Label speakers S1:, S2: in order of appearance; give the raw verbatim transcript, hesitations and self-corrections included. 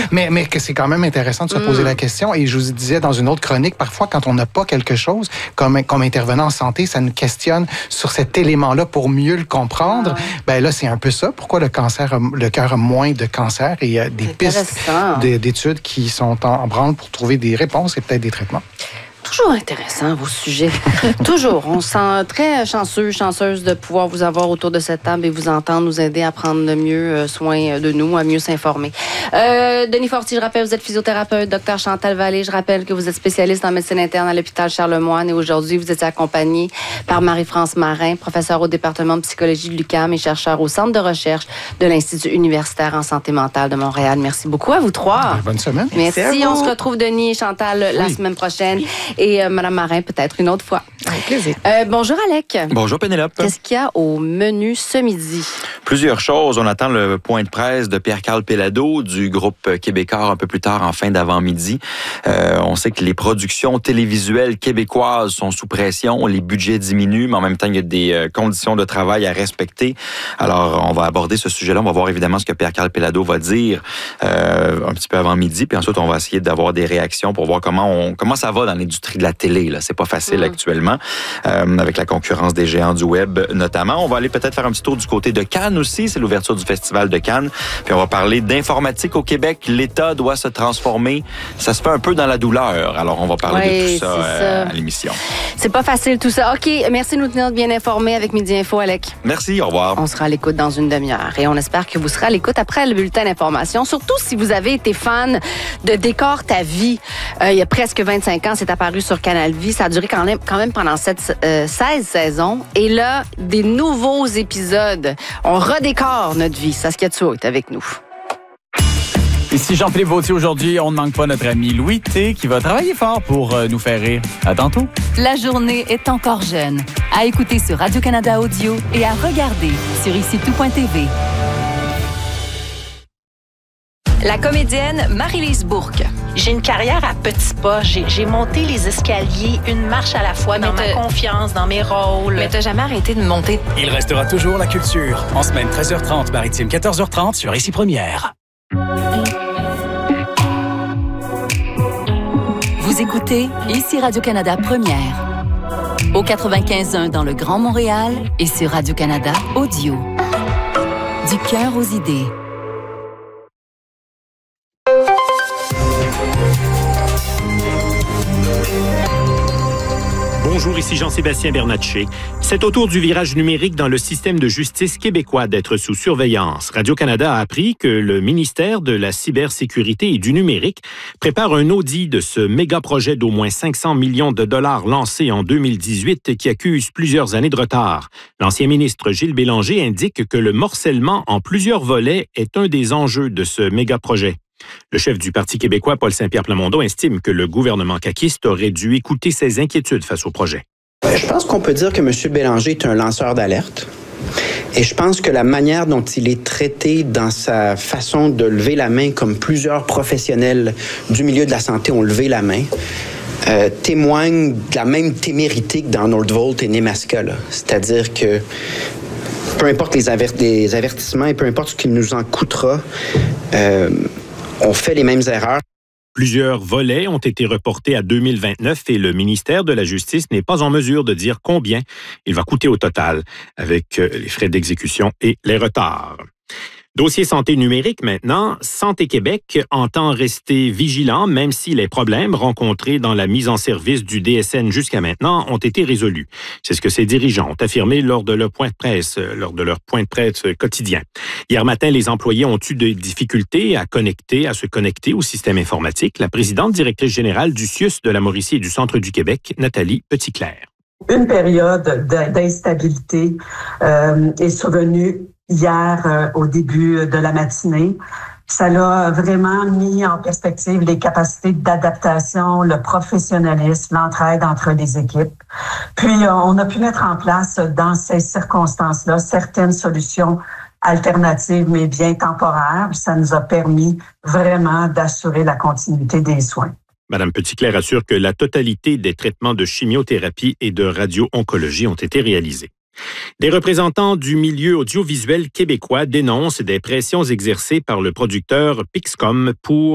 S1: mais, mais que c'est quand même intéressant de se poser mm. la question. Et je vous disais dans une autre chronique, parfois, quand on n'a pas quelque chose, comme, comme intervenant en santé, ça nous questionne sur cet élément-là pour mieux le comprendre. Ah. Ben là, c'est un peu ça. Pourquoi le cancer, le cœur a moins de cancer? Et il y a des pistes d'études qui sont en branle pour trouver des réponses et peut-être des traitements.
S2: Toujours intéressant, vos sujets. Toujours. On se sent très chanceux, chanceuse de pouvoir vous avoir autour de cette table et vous entendre, nous aider à prendre le mieux soin de nous, à mieux s'informer. Euh, Denis Fortier, je rappelle, vous êtes physiothérapeute. Docteur Chantal Vallée, je rappelle que vous êtes spécialiste en médecine interne à l'hôpital Charlemagne et aujourd'hui, vous êtes accompagnée par Marie-France Marin, professeure au département de psychologie de l'U Q A M et chercheur au centre de recherche de l'Institut universitaire en santé mentale de Montréal. Merci beaucoup à vous trois.
S1: Bonne semaine.
S2: Merci. Merci. On se retrouve, Denis et Chantal, oui. la semaine prochaine. Et euh, Mme Marin, peut-être une autre fois.
S3: Avec plaisir.
S2: Euh, bonjour, Alec.
S4: Bonjour, Pénélope.
S2: Qu'est-ce qu'il y a au menu ce midi?
S4: Plusieurs choses. On attend le point de presse de Pierre-Carl Péladeau du groupe Québécois un peu plus tard en fin d'avant-midi. Euh, on sait que les productions télévisuelles québécoises sont sous pression, les budgets diminuent, mais en même temps, il y a des euh, conditions de travail à respecter. Alors, on va aborder ce sujet-là. On va voir évidemment ce que Pierre-Carl Péladeau va dire euh, un petit peu avant midi, puis ensuite, on va essayer d'avoir des réactions pour voir comment on comment ça va dans l'industrie de la télé. Là. C'est pas facile mmh. actuellement, euh, avec la concurrence des géants du web notamment. On va aller peut-être faire un petit tour du côté de Cannes aussi. C'est l'ouverture du Festival de Cannes. Puis on va parler d'informatique au Québec. L'État doit se transformer. Ça se fait un peu dans la douleur. Alors, on va parler
S2: oui,
S4: de tout ça, euh, ça à l'émission.
S2: C'est pas facile tout ça. OK, merci de nous tenir bien informés avec Midi Info, Alec.
S4: Merci, au revoir.
S2: On sera à l'écoute dans une demi-heure. Et on espère que vous serez à l'écoute après le bulletin d'information. Surtout si vous avez été fan de Décor ta vie. Euh, il y a presque vingt-cinq ans, c'est apparu sur Canal Vie. Ça a duré quand même, quand même pendant sept, euh, seize saisons. Et là, des nouveaux épisodes. On redécore notre vie. Saskia Tsuo est avec nous.
S5: Ici Jean-Philippe Vautier. Aujourd'hui, on ne manque pas notre ami Louis T qui va travailler fort pour euh, nous faire rire. À tantôt.
S6: La journée est encore jeune. À écouter sur Radio-Canada Audio et à regarder sur ici tout point t v. La comédienne Marie-Lise Bourque.
S7: J'ai une carrière à petits pas. J'ai, j'ai monté les escaliers une marche à la fois dans ma confiance, dans mes rôles.
S6: Mais t'as jamais arrêté de monter.
S8: Il restera toujours la culture. En semaine treize heures trente, maritime quatorze heures trente sur Ici Première.
S6: Vous écoutez Ici Radio-Canada Première. Au quatre-vingt-quinze un dans le Grand Montréal et sur Radio-Canada Audio. Du cœur aux idées.
S9: Bonjour, ici Jean-Sébastien Bernatchez. C'est au tour du virage numérique dans le système de justice québécois d'être sous surveillance. Radio-Canada a appris que le ministère de la cybersécurité et du numérique prépare un audit de ce méga-projet d'au moins cinq cents millions de dollars lancé en deux mille dix-huit qui accuse plusieurs années de retard. L'ancien ministre Gilles Bélanger indique que le morcellement en plusieurs volets est un des enjeux de ce méga-projet. Le chef du Parti québécois, Paul Saint-Pierre Plamondon, estime que le gouvernement caquiste aurait dû écouter ses inquiétudes face au projet.
S10: Je pense qu'on peut dire que M. Bélanger est un lanceur d'alerte. Et je pense que la manière dont il est traité dans sa façon de lever la main, comme plusieurs professionnels du milieu de la santé ont levé la main, euh, témoigne de la même témérité que dans Nordvolt et Nemaska. Là. C'est-à-dire que peu importe les, aver- les avertissements et peu importe ce qu'il nous en coûtera, euh, on fait les mêmes erreurs.
S9: Plusieurs volets ont été reportés à deux mille vingt-neuf et le ministère de la Justice n'est pas en mesure de dire combien il va coûter au total avec les frais d'exécution et les retards. Dossier santé numérique maintenant. Santé Québec entend rester vigilant même si les problèmes rencontrés dans la mise en service du D S N jusqu'à maintenant ont été résolus. C'est ce que ses dirigeants ont affirmé lors de leur point de presse, lors de leur point de presse quotidien. Hier matin, les employés ont eu des difficultés à connecter, à se connecter au système informatique. La présidente directrice générale du C I U S de la Mauricie et du Centre du Québec, Nathalie Petitclerc.
S11: Une période d'instabilité euh, est survenue hier euh, au début de la matinée. Ça l'a vraiment mis en perspective les capacités d'adaptation, le professionnalisme, l'entraide entre les équipes. Puis, euh, on a pu mettre en place dans ces circonstances-là certaines solutions alternatives, mais bien temporaires. Ça nous a permis vraiment d'assurer la continuité des soins.
S9: Madame Petitclerc assure que la totalité des traitements de chimiothérapie et de radio-oncologie ont été réalisés. Des représentants du milieu audiovisuel québécois dénoncent des pressions exercées par le producteur Pixcom pour